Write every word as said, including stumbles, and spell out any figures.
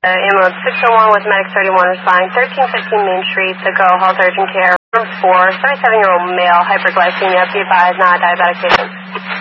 Uh, ambulance six oh one with medic thirty-one responding, thirteen fifteen Main Street, to go, health urgent care, room four, thirty-seven-year-old male, hyperglycemia, be advised, not a diabetic patient.